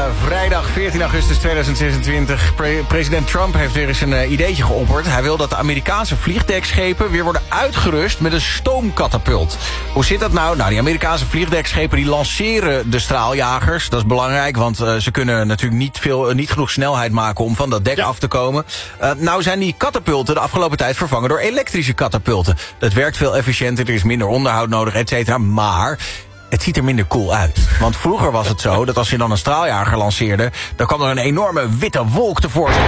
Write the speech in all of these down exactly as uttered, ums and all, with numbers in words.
vrijdag veertien augustus tweeduizend zesentwintig. Pre- president Trump heeft weer eens een uh, ideetje geopperd. Hij wil dat de Amerikaanse vliegdekschepen weer worden uitgerust met een stoomkatapult. Hoe zit dat nou? Nou, die Amerikaanse vliegdekschepen die lanceren de straaljagers. Dat is belangrijk, want uh, ze kunnen natuurlijk niet, veel, uh, niet genoeg snelheid maken om van dat dek ja. af te komen. Uh, nou zijn die katapulten de afgelopen tijd vervangen door elektrische katapulten. Dat werkt veel efficiënter, er is minder onderhoud nodig, et cetera. Maar het ziet er minder cool uit. Want vroeger was het zo dat als je dan een straaljager lanceerde, dan kwam er een enorme witte wolk tevoorschijn.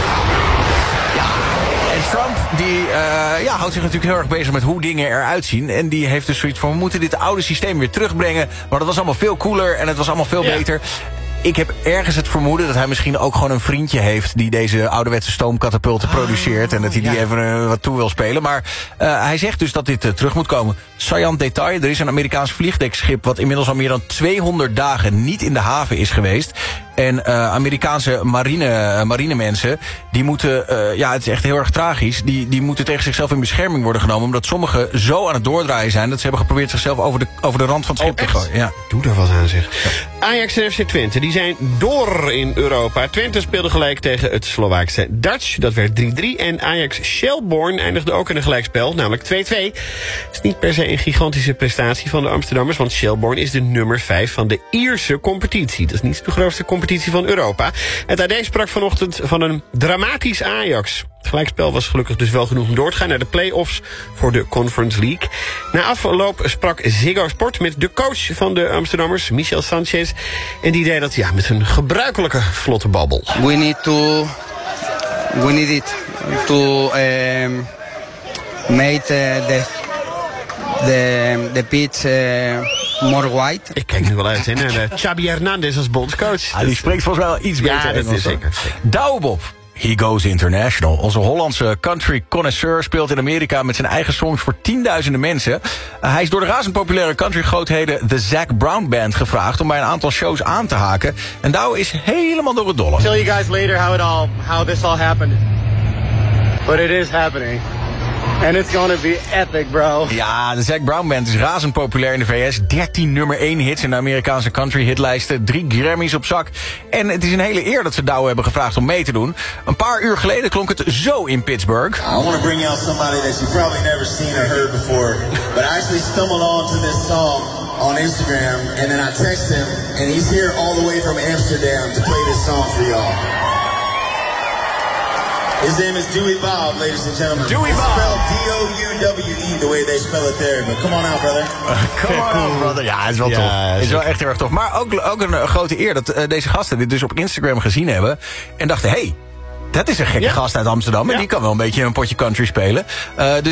Ja. En Trump die uh, ja, houdt zich natuurlijk heel erg bezig met hoe dingen eruit zien. En die heeft dus zoiets van, we moeten dit oude systeem weer terugbrengen. Maar dat was allemaal veel cooler en het was allemaal veel ja. beter. Ik heb ergens het vermoeden dat hij misschien ook gewoon een vriendje heeft die deze ouderwetse stoomkatapulten oh, produceert. En dat hij die ja. even uh, wat toe wil spelen. Maar uh, hij zegt dus dat dit uh, terug moet komen. Saillant detail, er is een Amerikaans vliegdekschip wat inmiddels al meer dan tweehonderd dagen niet in de haven is geweest. En uh, Amerikaanse marine, uh, marinemensen, die moeten, uh, ja, het is echt heel erg tragisch, die, die moeten tegen zichzelf in bescherming worden genomen, omdat sommigen zo aan het doordraaien zijn, dat ze hebben geprobeerd zichzelf over de, over de rand van het schip oh, te gooien. Ja. Doe er wat aan, zeg. Ja. Ajax en F C Twente, die zijn door in Europa. Twente speelde gelijk tegen het Slovaakse Dutch, dat werd drie drie. En Ajax Shelbourne eindigde ook in een gelijkspel, namelijk twee twee. Het is niet per se een gigantische prestatie van de Amsterdammers, want Shelbourne is de nummer vijf van de Ierse competitie. Dat is niet de grootste competitie van Europa. Het A D sprak vanochtend van een dramatisch Ajax. Het gelijkspel was gelukkig dus wel genoeg om door te gaan naar de play-offs voor de Conference League. Na afloop sprak Ziggo Sport met de coach van de Amsterdammers, Michel Sanchez. En die deed dat ja, met een gebruikelijke vlotte babbel. We need to... We need it to um, make uh, the... De, de pitch uh, more white. Ik kijk nu wel uit hè, naar uh, Xabi Hernandez als bondscoach. Ah, die spreekt volgens mij wel iets beter. Ja, dat is zeker. Douwebob. He goes international. Onze Hollandse country connoisseur speelt in Amerika met zijn eigen songs voor tienduizenden mensen. Uh, hij is door de razend populaire countrygrootheden The Zac Brown Band gevraagd om bij een aantal shows aan te haken. En Douwe is helemaal door het dolle. Tell you guys later how it all, how this all happened. But it is happening. And it's gonna be epic, bro. Ja, de Zac Brown Band is razend populair in de V S. dertien nummer één hits in de Amerikaanse country hitlijsten. Drie Grammys op zak. En het is een hele eer dat ze Douwe hebben gevraagd om mee te doen. Een paar uur geleden klonk het zo in Pittsburgh. I want to bring out somebody that you probably never seen or heard before. But I actually stumbled onto this song on Instagram. And then I text him. And he's here all the way from Amsterdam to play this song for y'all. His name is Dewey Bob, ladies and gentlemen. Dewey Bob. Spelled D O U W E, the way they spell it there. But come on out, brother. Uh, come on out, brother. Ja, het is wel ja, tof. Het is wel echt heel erg tof. Maar ook, ook een uh, grote eer dat uh, deze gasten dit dus op Instagram gezien hebben. En dachten, hé, hey, dat is een gekke ja. gast uit Amsterdam. En ja. die kan wel een beetje een potje country spelen. Uh, dus